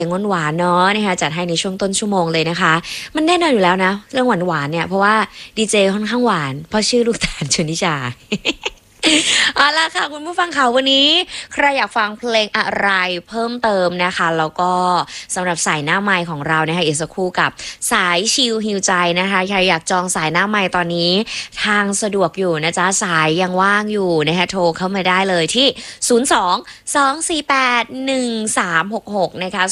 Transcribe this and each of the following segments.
หวานๆเนาะนะคะจัดให้ในช่วงต้นชั่วโมงเลยนะคะมันแน่นอนอยู่แล้วนะเรื่องหวานๆเนี่ยเพราะว่าดีเจค่อนข้างหวานเพราะชื่อลูกตาลชนิชา เอาล่ะค่ะคุณผู้ฟังค่ะวันนี้ใครอยากฟังเพลงอะไรเพิ่มเติมนะคะแล้วก็สำหรับสายหน้าไมค์ของเรานะคะอีกสักครู่กับสายชิลฮิวใจนะคะใครอยากจองสายหน้าไมค์ตอนนี้ทางสะดวกอยู่นะจ๊ะสายยังว่างอยู่นะคะโทรเข้ามาได้เลยที่02-248-1366นะคะ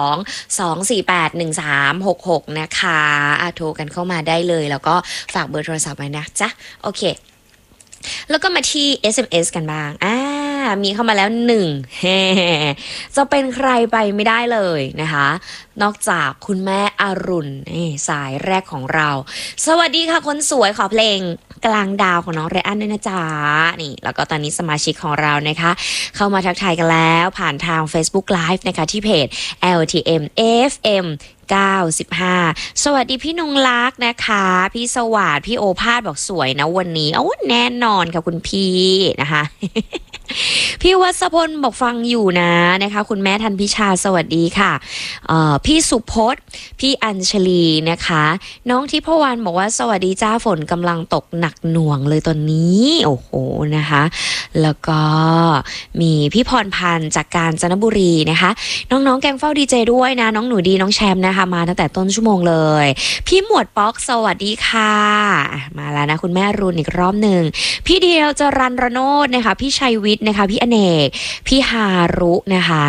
02-248-1366นะคะโทรกันเข้ามาได้เลยแล้วก็ฝากเบอร์โทรศัพท์ไว้นะจ๊ะโอเคแล้วก็มาที่ SMS กันบ้างมีเข้ามาแล้ว1จะเป็นใครไปไม่ได้เลยนะคะนอกจากคุณแม่อรุณสายแรกของเราสวัสดีค่ะคนสวยขอเพลงกลางดาวของน้องไรอันด้วยนะจ๊ะนี่แล้วก็ตอนนี้สมาชิกของเรานะคะเข้ามาทักทายกันแล้วผ่านทาง Facebook Live นะคะที่เพจ LTM FM 95สวัสดีพี่นงลักษณ์นะคะพี่สวัสดิ์พี่โอภาสบอกสวยนะวันนี้แน่นอนค่ะคุณพี่นะคะ พี่วัชพลบอกฟังอยู่นะคะคุณแม่ทันพิชาสวัสดีค่ะพี่สุพจน์พี่อัญชลีนะคะน้องทิพวรรณบอกว่าสวัสดีจ้าฝนกำลังตกหนักหน่วงเลยตอนนี้โอ้โหนะคะแล้วก็มีพี่พรพันธ์จากกาญจนบุรีนะคะน้องๆแกงเฝ้าดีเจด้วยนะน้องหนูดีน้องแชมป์นะคะมาตั้งแต่ต้นชั่วโมงเลยพี่หมวดป๊อกสวัสดีค่ะมาแล้วนะคุณแม่รุนอีกรอบหนึ่งพี่เดียวจรัญรโนชนะคะพี่ชัยวิทย์นะคะพี่อเนกพี่ฮารุนะคะ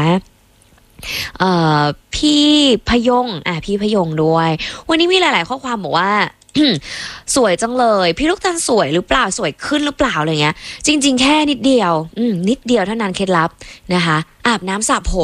พี่พยงพี่พยงด้วยวันนี้มีหลายๆข้อความบอกว่า สวยจังเลยพี่ลูกตาลสวยหรือเปล่าสวยขึ้นหรือเปล่าอะไรเงี้ยจริงๆแค่นิดเดียวนิดเดียวเท่านั้นเคล็ดลับนะคะอาบน้ำสระผม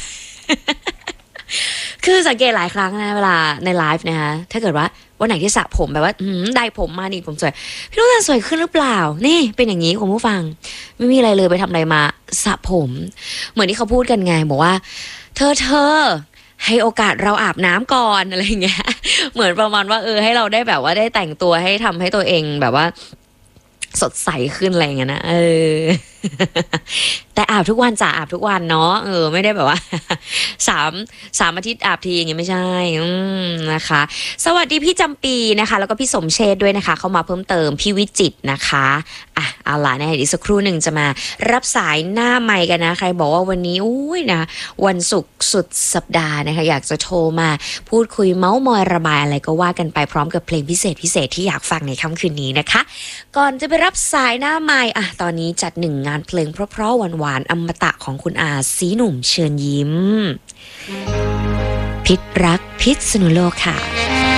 คือสังเกตหลายครั้งนะเวลาในไลฟ์นะคะถ้าเกิดว่าวันไหนที่สระผมแบบว่าได้ผมมานี่ผมสวยพี่ลูกตาลสวยขึ้นหรือเปล่านี่เป็นอย่างนี้คุณผู้ฟังไม่มีอะไรเลยไปทำอะไรมาสระผมเหมือนที่เขาพูดกันไงบอกว่าเธอให้โอกาสเราอาบน้ำก่อนอะไรเงี้ยเหมือนประมาณว่าให้เราได้แบบว่าได้แต่งตัวให้ทำให้ตัวเองแบบว่าสดใสขึ้นอะไรเงี้ยนะแต่อาบทุกวันอาบทุกวันเนาะไม่ได้แบบว่าสามอาทิตย์อาบทีอย่างเงี้ยไม่ใช่นะคะสวัสดีพี่จำปีนะคะแล้วก็พี่สมเชษด้วยนะคะเข้ามาเพิ่มเติมพี่วิจิตรนะคะเอาล่ะในอีกสักครู่หนึ่งจะมารับสายหน้าไมค์กันนะใครบอกว่าวันนี้นะวันศุกร์สุดสัปดาห์นะคะอยากจะโทรมาพูดคุยเม้ามอยระบายอะไรก็ว่ากันไปพร้อมกับเพลงพิเศษที่อยากฟังในค่ำคืนนี้นะคะก่อนจะไปรับสายหน้าไมค์ตอนนี้จัด1งานเพลงเพราะๆหวานๆอมตะของคุณอาสีหนุ่มเชิญยิ้มพิษรักพิษณุโลกค่ะ